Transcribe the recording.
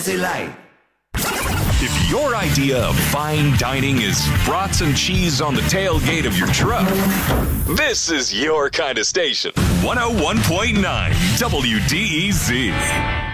Jesse Light. If your idea of fine dining is brats and cheese on the tailgate of your truck, this is your kind of station. 101.9 WDEZ.